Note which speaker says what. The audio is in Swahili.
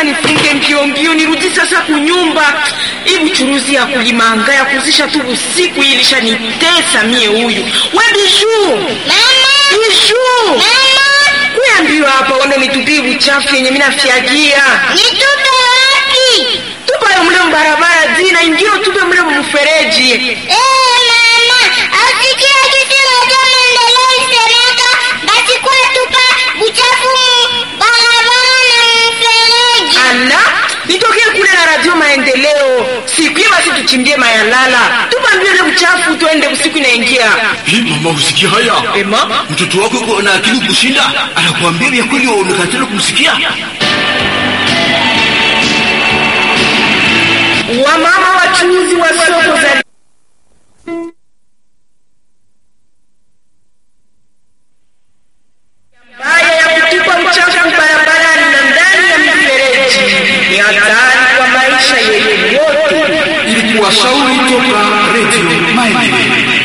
Speaker 1: Acha nifunge mbio nirudi sasa kunyumba. Hii uchuruzi ya kulimanga ya kuzisha tu usiku hii ilishanitesa mie huyu. We Bijou.
Speaker 2: Mama.
Speaker 1: Bijou.
Speaker 2: Mama.
Speaker 1: Kuambiwa hapa wende nitupie uchafu yenye mimi nafiagia.
Speaker 2: Nitupe wapi?
Speaker 1: Tupa mle mbarabara zina ingine tupe mle mfereji.
Speaker 2: Mama, asikia kitu moja maendeleo isemeka basi kwa tupa uchafu barabara na mfereji.
Speaker 1: Ala, nitokee kule na radio Maendeleo. Siku hiyo basi tuchimbie mayalala. Tupa mbio ile uchafu tuende usiku inaingia.
Speaker 3: Hii mama usikia haya?
Speaker 1: Mama,
Speaker 3: mtoto wako yuko na akili kushinda, anakuambia vya kweli unakatana kumsikia.
Speaker 1: Wamama wachuuzi wa soko za mbaya ya kutupa uchafu barabarani na ndani ya mifereji ni hatari kwa maisha yetu yote.
Speaker 3: Ilikuwa shauri toka Radio Maendeleo.